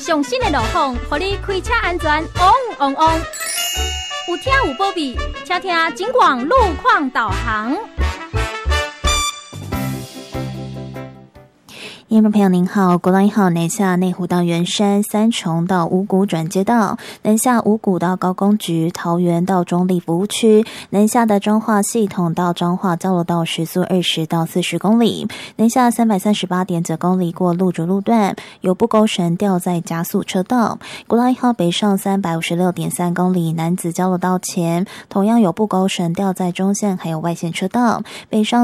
上新的路况，让你开车安全旺旺旺。有听有保庇，请听警广路况导航。 听众朋友您好，国道1号南下内湖到圆山、三重到五股转接道，南下五股到高工局、桃园到中立服务区，南下的彰化系统到彰化交流道时速20到40公里，南下338.9公里过路主路段，有不勾绳吊在加速车道。国道1号北上356.3公里，南子交流道前同样有不勾绳吊在中线还有外线车道，北上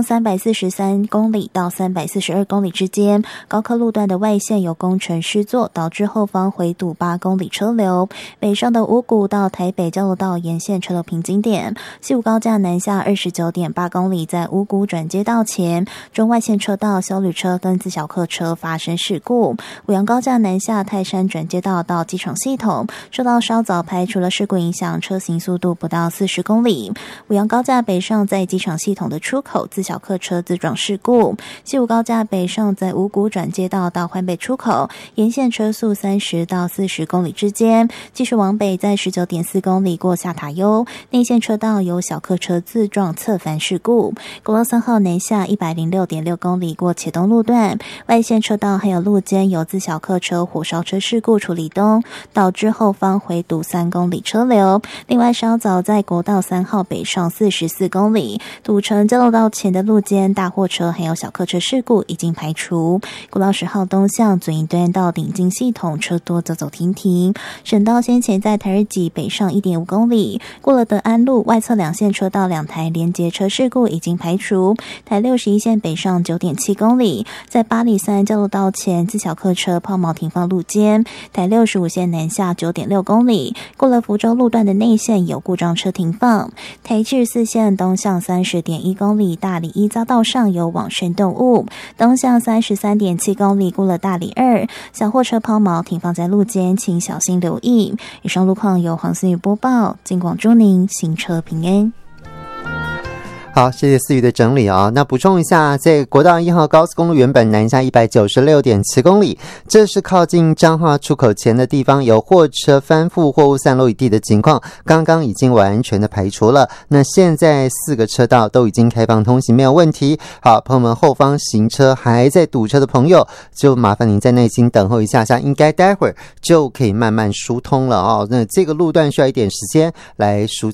343公里到342公里之间。高科路段的外线有工程施作，导致后方回堵8公里车流。北上的五股到台北交流道沿线车流瓶颈点，西武高架南下29.8公里，在五股转接道前，中外线车道休旅车跟自小客车发生事故。五杨高架南下泰山转接道到机场系统，受到稍早排除了事故影响，车行速度不到40公里。五杨高架北上在机场系统的出口，自小客车自撞事故。西武高架北上在五股转接道到环北出口，沿线车速30到40公里之间，继续往北在19.4公里过下塔悠，内线车道有小客车自撞侧翻事故。国道3号南下106.6公里过茄东路段，外线车道还有路肩有自小客车火烧车事故处理中，导致后方回堵3公里车流。另外稍早在国道3号北上44公里，堵成交流道前的路肩大货车还有小客车事故已经排除。国道10号东向左营端到顶进系统车多走走停停，省道先前在台日己北上 1.5 公里，过了德安路外侧两线车道2台连结车事故已经排除。台61线北上 9.7 公里，在八里山交流道前自小客车抛锚停放路肩，台65线南下 9.6 公里，过了福州路段的内线有故障车停放。台74线东向 30.1 公里，大里一匝道上有往生动物，东向33.7 公里过了大里2，小货车抛锚停放在路肩，请小心留意。以上路况由黄思雨播报，警广祝您行车平安。 好，谢谢思雨的整理啊。那补充一下，在国道1号高速公路原本南下196.7公里，这是靠近彰化出口前的地方，有货车翻覆、货物散落一地的情况，刚刚已经完全的排除了。那现在4个车道都已经开放通行，没有问题。好，朋友们，后方行车还在堵车的朋友，就麻烦您在耐心等候一下下，应该待会儿就可以慢慢疏通了哦。那这个路段需要一点时间来疏